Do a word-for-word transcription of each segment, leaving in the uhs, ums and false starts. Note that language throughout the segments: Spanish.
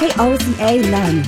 A O C A Land.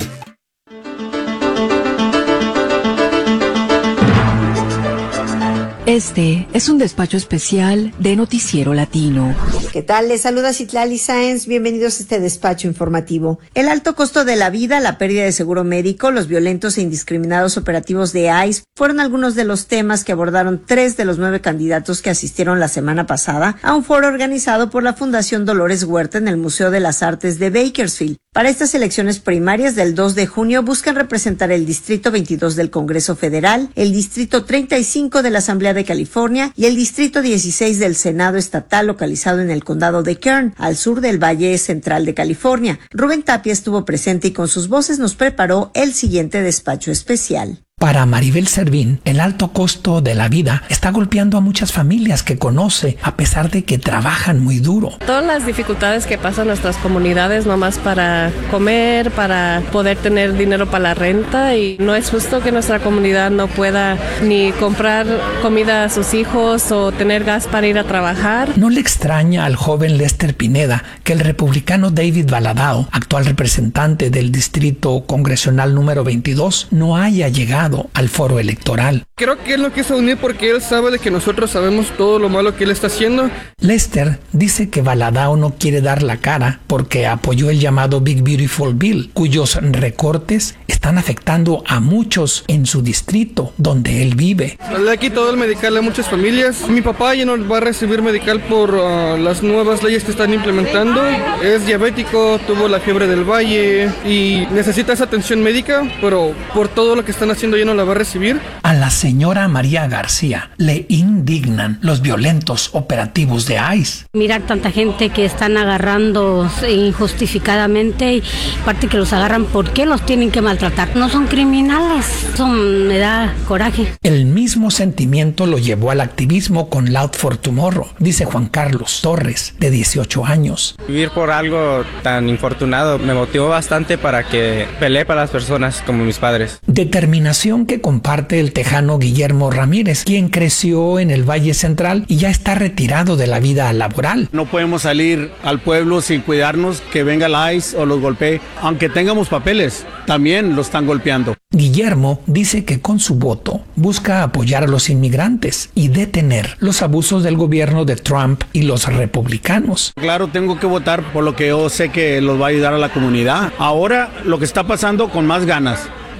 Este es un despacho especial de Noticiero Latino. ¿Qué tal? Les saluda Citlali Sáenz. Bienvenidos a este despacho informativo. El alto costo de la vida, la pérdida de seguro médico, los violentos e indiscriminados operativos de I C E fueron algunos de los temas que abordaron tres de los nueve candidatos que asistieron la semana pasada a un foro organizado por la Fundación Dolores Huerta en el Museo de las Artes de Bakersfield. Para estas elecciones primarias del dos de junio buscan representar el Distrito veintidós del Congreso Federal, el Distrito treinta y cinco de la Asamblea de California y el Distrito dieciséis del Senado Estatal localizado en el condado de Kern, al sur del Valle Central de California. Rubén Tapia estuvo presente y con sus voces nos preparó el siguiente despacho especial. Para Maribel Servín, el alto costo de la vida está golpeando a muchas familias que conoce, a pesar de que trabajan muy duro. Todas las dificultades que pasan nuestras comunidades nomás para comer, para poder tener dinero para la renta, y no es justo que nuestra comunidad no pueda ni comprar comida a sus hijos o tener gas para ir a trabajar. No le extraña al joven Lester Pineda que el republicano David Valadao, actual representante del distrito congresional número veintidós, no haya llegado al foro electoral. Creo que él no quiso unir porque él sabe de que nosotros sabemos todo lo malo que él está haciendo. Lester dice que Valadao no quiere dar la cara porque apoyó el llamado Big Beautiful Bill, cuyos recortes están afectando a muchos en su distrito donde él vive. Le ha quitado el medical a muchas familias. Mi papá ya no va a recibir medical por uh, las nuevas leyes que están implementando. Es diabético, tuvo la fiebre del valle y necesita esa atención médica, pero por todo lo que están haciendo ya no la va a recibir. A la señora María García le indignan los violentos operativos de I C E. Mirar tanta gente que están agarrando injustificadamente, y aparte que los agarran, ¿por qué los tienen que maltratar? No son criminales, eso me da coraje. El mismo sentimiento lo llevó al activismo con Loud for Tomorrow, dice Juan Carlos Torres, de dieciocho años. Vivir por algo tan infortunado me motivó bastante para que pelee para las personas como mis padres. Determinación que comparte el tejano Guillermo Ramírez, quien creció en el Valle Central y ya está retirado de la vida laboral. No podemos salir al pueblo sin cuidarnos que venga la I C E o los golpee. Aunque tengamos papeles, también lo están golpeando. Guillermo dice que con su voto busca apoyar a los inmigrantes y detener los abusos del gobierno de Trump y los republicanos. Claro, tengo que votar por lo que yo sé que los va a ayudar a la comunidad. Ahora lo que está pasando con más ganas,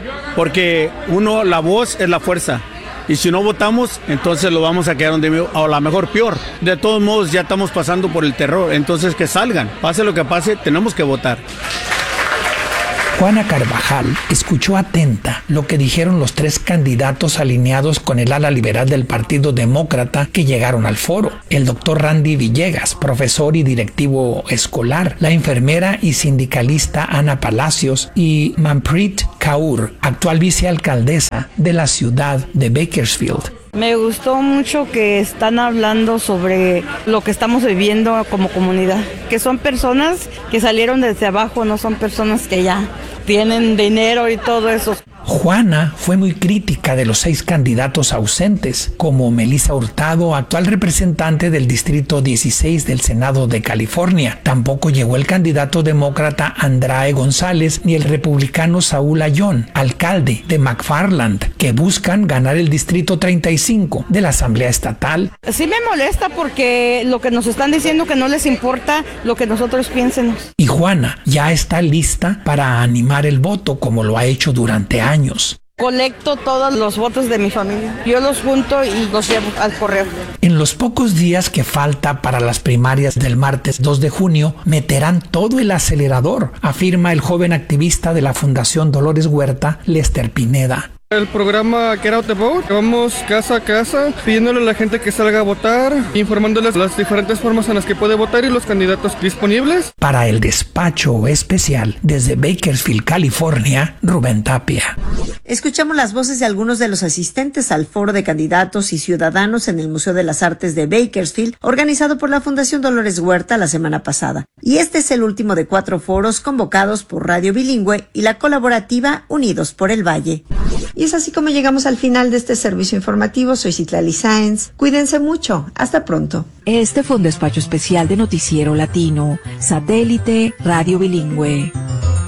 porque uno, la voz es la fuerza. Y si no votamos, entonces lo vamos a quedar donde, o a lo mejor peor. De todos modos, ya estamos pasando por el terror. Entonces que salgan. Pase lo que pase, tenemos que votar. Juana Carvajal escuchó atenta lo que dijeron los tres candidatos alineados con el ala liberal del Partido Demócrata que llegaron al foro. El doctor Randy Villegas, profesor y directivo escolar, la enfermera y sindicalista Ana Palacios y Manpreet Kaur, actual vicealcaldesa de la ciudad de Bakersfield. Me gustó mucho que están hablando sobre lo que estamos viviendo como comunidad, que son personas que salieron desde abajo, no son personas que ya tienen dinero y todo eso. Juana fue muy crítica de los seis candidatos ausentes, como Melissa Hurtado, actual representante del Distrito dieciséis del Senado de California. Tampoco llegó el candidato demócrata Andrae González ni el republicano Saúl Ayón, alcalde de McFarland, que buscan ganar el Distrito treinta y cinco de la Asamblea Estatal. Sí me molesta porque lo que nos están diciendo que no les importa lo que nosotros piensemos. Y Juana ya está lista para animar el voto como lo ha hecho durante años. años. Colecto todos los votos de mi familia. Yo los junto y los llevo al correo. En los pocos días que falta para las primarias del martes dos de junio, meterán todo el acelerador, afirma el joven activista de la Fundación Dolores Huerta, Lester Pineda. El programa Get Out the Vote, vamos casa a casa pidiéndole a la gente que salga a votar, informándoles las diferentes formas en las que puede votar y los candidatos disponibles. Para el despacho especial desde Bakersfield, California, Rubén Tapia. Escuchamos las voces de algunos de los asistentes al foro de candidatos y ciudadanos en el Museo de las Artes de Bakersfield, organizado por la Fundación Dolores Huerta la semana pasada. Y este es el último de cuatro foros convocados por Radio Bilingüe y la colaborativa Unidos por el Valle. Y es así como llegamos al final de este servicio informativo. Soy Citlali Sáenz. Cuídense mucho. Hasta pronto. Este fue un despacho especial de Noticiero Latino, Satélite Radio Bilingüe.